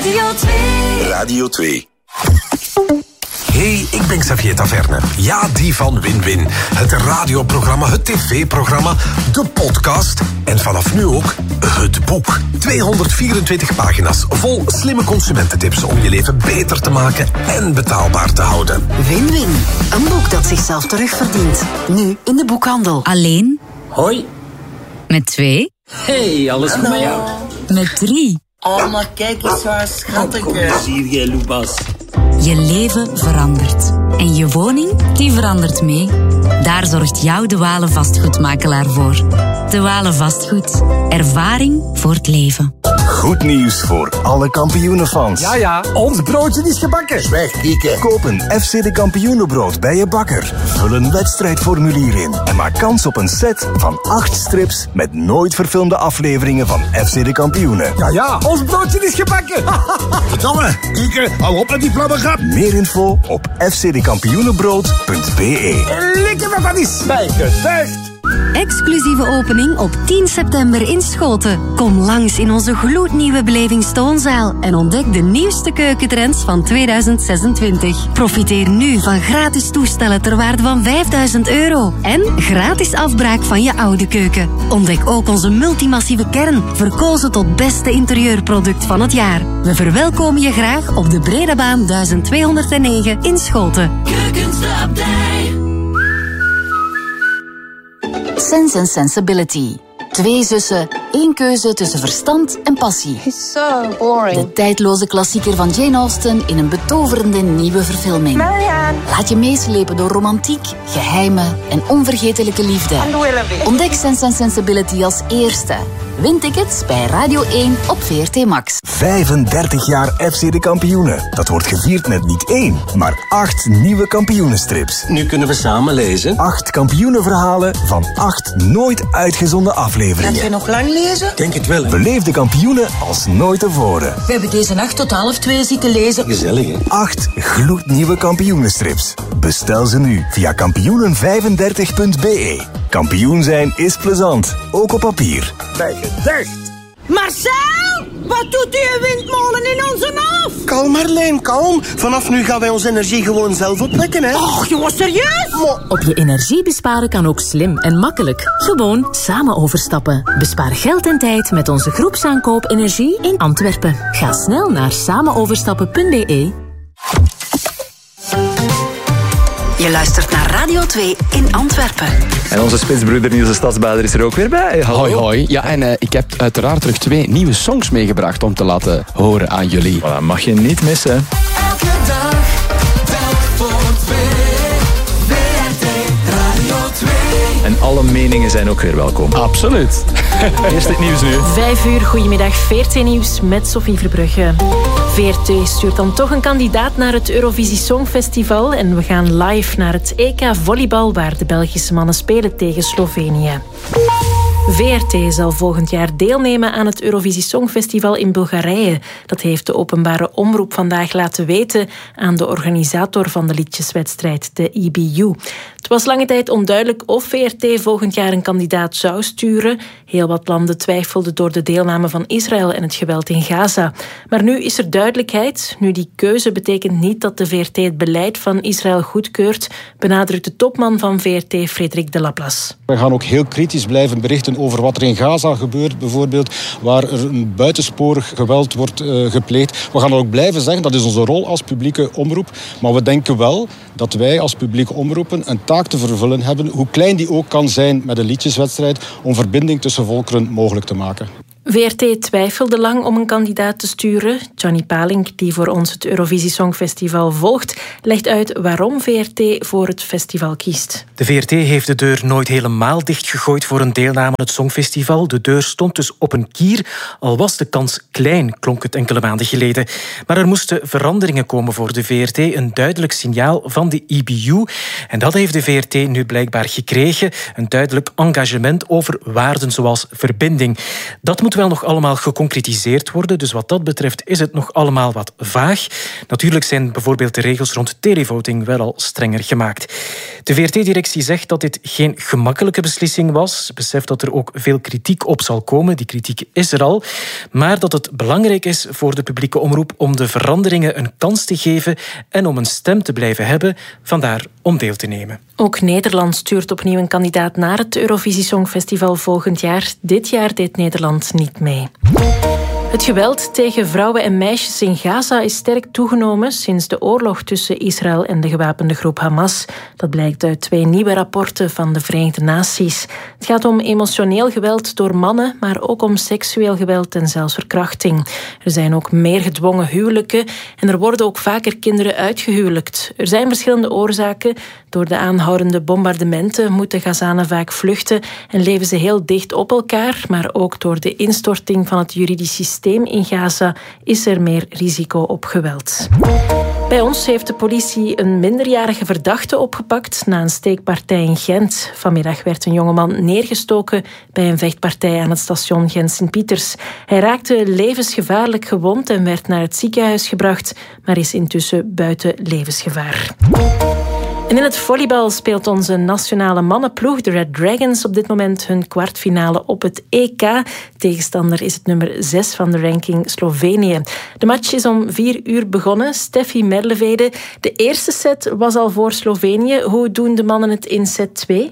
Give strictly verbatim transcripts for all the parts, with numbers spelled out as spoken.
Radio twee. Radio twee. Hey, ik ben Xavier Taverne. Ja, die van Win-Win. Het radioprogramma, het tv-programma, de podcast en vanaf nu ook het boek. tweehonderdvierentwintig pagina's vol slimme consumententips om je leven beter te maken en betaalbaar te houden. Win-Win. Een boek dat zichzelf terugverdient. Nu in de boekhandel. Alleen? Hoi. Met twee? Hey, alles goed met jou? Met drie? Oh, maar kijk eens waar schattig. Kom eens hier, jij Loebas. Je leven verandert. En je woning, die verandert mee. Daar zorgt jouw De Walen vastgoedmakelaar voor. De Walen Vastgoed. Ervaring voor het leven. Goed nieuws voor alle kampioenenfans. Ja, ja, ons broodje is gebakken. Zwijg, kieken. Koop een F C de Kampioenenbrood bij je bakker. Vul een wedstrijdformulier in en maak kans op een set van acht strips met nooit verfilmde afleveringen van F C de Kampioenen. Ja, ja, ons broodje is gebakken. Verdomme, kieken, hou op met die flabbergap. Meer info op f c de kampioenenbrood punt b e. Lekker wat dat is. Bijgetuigd. Exclusieve opening op tien september in Schoten. Kom langs in onze gloednieuwe belevingstoonzaal en ontdek de nieuwste keukentrends van tweeduizend zesentwintig. Profiteer nu van gratis toestellen ter waarde van vijfduizend euro en gratis afbraak van je oude keuken. Ontdek ook onze multimassieve kern, verkozen tot beste interieurproduct van het jaar. We verwelkomen je graag op de Bredabaan duizend tweehonderdnegen in Schoten. Keukenstapdij. Sense and Sensibility. Twee zussen, één keuze tussen verstand en passie. It's so boring. De tijdloze klassieker van Jane Austen in een betoverende nieuwe verfilming. Marianne. Laat je meeslepen door romantiek, geheimen en onvergetelijke liefde. And Willoughby. Ontdek Sense and Sensibility als eerste. Win tickets bij Radio één op V R T Max. vijfendertig jaar F C de Kampioenen. Dat wordt gevierd met niet één, maar acht nieuwe kampioenenstrips. Nu kunnen we samen lezen. Acht kampioenenverhalen van acht nooit uitgezonden afleveringen. Gaat je nog lang lezen? Denk het wel, hè? Beleef de kampioenen als nooit tevoren. We hebben deze nacht tot half twee zitten lezen. Gezellig, hè? Acht gloednieuwe kampioenenstrips. Bestel ze nu via kampioenen vijfendertig punt b e. Kampioen zijn is plezant, ook op papier. Bijgetuigd. Marcel, wat doet die windmolen in onze hof? Kalm Marleen, kalm. Vanaf nu gaan wij onze energie gewoon zelf opwekken, hè. Och, jongens, serieus? Maar... Op je energie besparen kan ook slim en makkelijk. Gewoon samen overstappen. Bespaar geld en tijd met onze groepsaankoop energie in Antwerpen. Ga snel naar samenoverstappen punt b e. Je luistert naar Radio twee in Antwerpen. En onze spitsbroeder Niels de Stadsbader is er ook weer bij. Hallo. Hoi, hoi. Ja, en uh, ik heb uiteraard terug twee nieuwe songs meegebracht om te laten horen aan jullie. Voilà, mag je niet missen. Elke dag, telk voor twee. V R T Radio twee. En alle meningen zijn ook weer welkom. Absoluut. Eerst het nieuws nu. Vijf uur, goedemiddag, V R T-nieuws met Sophie Verbrugge. V R T stuurt dan toch een kandidaat naar het Eurovisie Songfestival en we gaan live naar het E K volleybal waar de Belgische mannen spelen tegen Slovenië. V R T zal volgend jaar deelnemen aan het Eurovisie Songfestival in Bulgarije. Dat heeft de openbare omroep vandaag laten weten aan de organisator van de liedjeswedstrijd, de E B U. Het was lange tijd onduidelijk of V R T volgend jaar een kandidaat zou sturen. Heel wat landen twijfelden door de deelname van Israël en het geweld in Gaza. Maar nu is er duidelijkheid. Nu die keuze betekent niet dat de V R T het beleid van Israël goedkeurt, benadrukt de topman van V R T, Frederik de Laplace. We gaan ook heel kritisch blijven berichten over wat er in Gaza gebeurt, bijvoorbeeld, waar er een buitensporig geweld wordt uh, gepleegd. We gaan ook blijven zeggen, dat is onze rol als publieke omroep. Maar we denken wel dat wij als publieke omroepen een taak te vervullen hebben, hoe klein die ook kan zijn met een liedjeswedstrijd, om verbinding tussen volkeren mogelijk te maken. V R T twijfelde lang om een kandidaat te sturen. Johnny Palink, die voor ons het Eurovisie Songfestival volgt, legt uit waarom V R T voor het festival kiest. De V R T heeft de deur nooit helemaal dichtgegooid voor een deelname aan het Songfestival. De deur stond dus op een kier, al was de kans klein, klonk het enkele maanden geleden. Maar er moesten veranderingen komen voor de V R T, een duidelijk signaal van de E B U. En dat heeft de V R T nu blijkbaar gekregen, een duidelijk engagement over waarden zoals verbinding. Dat moet wel nog allemaal geconcretiseerd worden, dus wat dat betreft is het nog allemaal wat vaag. Natuurlijk zijn bijvoorbeeld de regels rond televoting wel al strenger gemaakt. De V R T-directie zegt dat dit geen gemakkelijke beslissing was, beseft dat er ook veel kritiek op zal komen, die kritiek is er al, maar dat het belangrijk is voor de publieke omroep om de veranderingen een kans te geven en om een stem te blijven hebben, vandaar om deel te nemen. Ook Nederland stuurt opnieuw een kandidaat naar het Eurovisie Songfestival volgend jaar. Dit jaar deed Nederland niet mee. Het geweld tegen vrouwen en meisjes in Gaza is sterk toegenomen sinds de oorlog tussen Israël en de gewapende groep Hamas. Dat blijkt uit twee nieuwe rapporten van de Verenigde Naties. Het gaat om emotioneel geweld door mannen, maar ook om seksueel geweld en zelfs verkrachting. Er zijn ook meer gedwongen huwelijken en er worden ook vaker kinderen uitgehuwelijkt. Er zijn verschillende oorzaken. Door de aanhoudende bombardementen moeten Gazanen vaak vluchten en leven ze heel dicht op elkaar, maar ook door de instorting van het juridisch systeem in Gaza is er meer risico op geweld. Bij ons heeft de politie een minderjarige verdachte opgepakt na een steekpartij in Gent. Vanmiddag werd een jongeman neergestoken bij een vechtpartij aan het station Gent-Sint-Pieters. Hij raakte levensgevaarlijk gewond en werd naar het ziekenhuis gebracht, maar is intussen buiten levensgevaar. En in het volleybal speelt onze nationale mannenploeg, de Red Dragons, op dit moment hun kwartfinale op het E K. Tegenstander is het nummer zes van de ranking, Slovenië. De match is om vier uur begonnen. Steffi Merlevede, de eerste set was al voor Slovenië. Hoe doen de mannen het in set twee?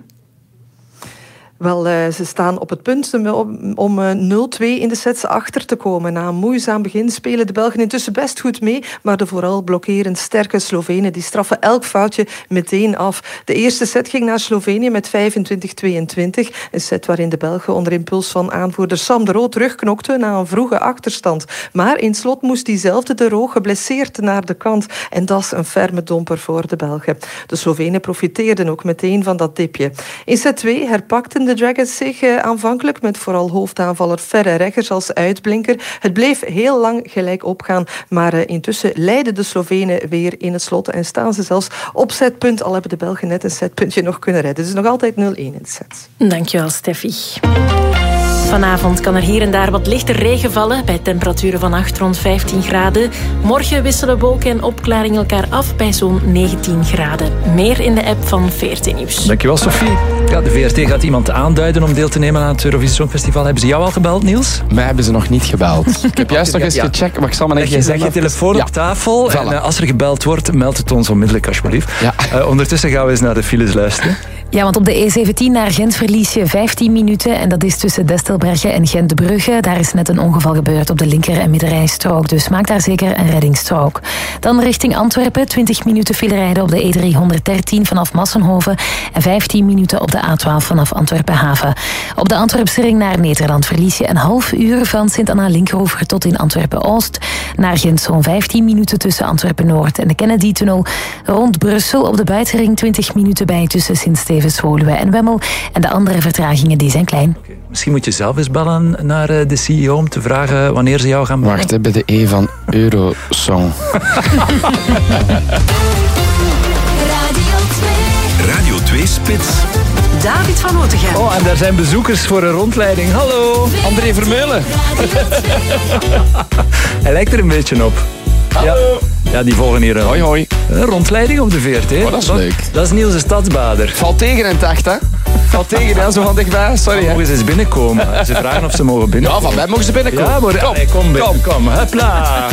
Wel, uh, ze staan op het punt om, om uh, nul twee in de sets achter te komen. Na een moeizaam begin spelen de Belgen intussen best goed mee, maar de vooral blokkerend sterke Slovenen die straffen elk foutje meteen af. De eerste set ging naar Slovenië met vijfentwintig tweeëntwintig. Een set waarin de Belgen onder impuls van aanvoerder Sam de Roo terugknokten na een vroege achterstand. Maar in slot moest diezelfde de Roo geblesseerd naar de kant. En dat is een ferme domper voor de Belgen. De Slovenen profiteerden ook meteen van dat dipje. In set twee herpakten de Dragons zich uh, aanvankelijk met vooral hoofdaanvaller Ferre Reggers als uitblinker. Het bleef heel lang gelijk opgaan, maar uh, intussen leiden de Slovenen weer in het slot en staan ze zelfs op setpunt, al hebben de Belgen net een setpuntje nog kunnen redden. Dus nog altijd nul één in de set. Dankjewel, Steffi. Vanavond kan er hier en daar wat lichte regen vallen, bij temperaturen van acht rond vijftien graden. Morgen wisselen wolken en opklaring elkaar af bij zo'n negentien graden. Meer in de app van V R T Nieuws. Dankjewel, Sophie. Ja, de V R T gaat iemand aanduiden om deel te nemen aan het Eurovisie Songfestival. Hebben ze jou al gebeld, Niels? Mij hebben ze nog niet gebeld. Ik heb juist nog eens ja. gecheckt, maar ik zal maar even... Leg je telefoon ja. op tafel voilà. en uh, als er gebeld wordt, meld het ons onmiddellijk, alsjeblieft. Ja. Uh, ondertussen gaan we eens naar de files luisteren. Ja, want op de E zeventien naar Gent verlies je vijftien minuten en dat is tussen Destelbergen en Gent-de-Brugge. Daar is net een ongeval gebeurd op de linker- en middenrijstrook, dus maak daar zeker een reddingsstrook. Dan richting Antwerpen, twintig minuten file rijden op de E driehonderddertien vanaf Massenhoven en vijftien minuten op de A twaalf vanaf Antwerpen-Haven. Op de Antwerpse ring naar Nederland verlies je een half uur van Sint-Anna-Linkeroever tot in Antwerpen-Oost. Naar Gent zo'n vijftien minuten tussen Antwerpen-Noord en de Kennedy-tunnel. Rond Brussel op de buitenring twintig minuten bij tussen Sint-Steven, Woluwe en Wemmel. En de andere vertragingen die zijn klein. Okay. Misschien moet je zelf eens bellen naar de C E O om te vragen wanneer ze jou gaan bellen. Wacht, hè, bij de E van Eurosong. Radio twee Spits. David van Otegem. Oh, en daar zijn bezoekers voor een rondleiding. Hallo, André Vermeulen. Hij lijkt er een beetje op. Hallo. Ja, ja, die volgen hier een, hoi, hoi. een rondleiding op de V R T. Oh, dat is dat, leuk. Dat is Niels de Stadsbader. Valt tegen in het echt, hè? Valt tegen, hè? Zo van dichtbij. Sorry, hè? Mogen ze eens binnenkomen? Ze vragen of ze mogen binnenkomen. Ja, van mij mogen ze binnenkomen. Ja, maar kom, allez, kom, binnen, kom. kom. Hopla.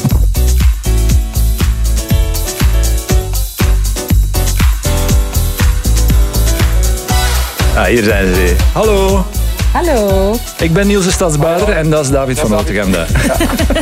Ah, hier zijn ze. Hallo. Hallo. Ik ben Niels de Stadsbader en dat is David van Otegem. Ja.